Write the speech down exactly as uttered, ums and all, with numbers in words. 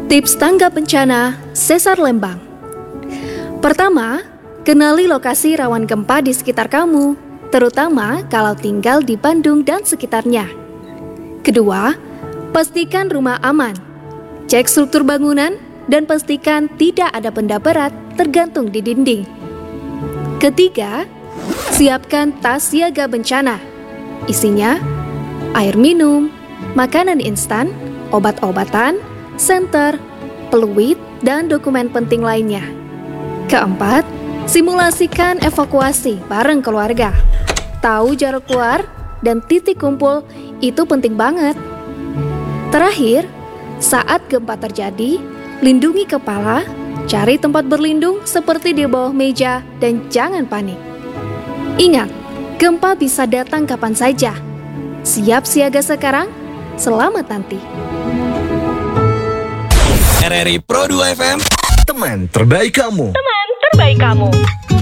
Tips tanggap bencana Sesar Lembang. Pertama, kenali lokasi rawan gempa di sekitar kamu, terutama kalau tinggal di Bandung dan sekitarnya. Kedua, pastikan rumah aman. Cek struktur bangunan dan pastikan tidak ada benda berat tergantung di dinding. Ketiga, siapkan tas siaga bencana. Isinya air minum, makanan instan, obat-obatan, senter, peluit, dan dokumen penting lainnya. Keempat, simulasikan evakuasi bareng keluarga. Tahu jarak keluar dan titik kumpul itu penting banget. Terakhir, saat gempa terjadi, lindungi kepala, cari tempat berlindung seperti di bawah meja, dan jangan panik. Ingat, gempa bisa datang kapan saja. Siap siaga sekarang, selamat nanti. R R I Pro dua F M, teman terbaik kamu. Teman terbaik kamu.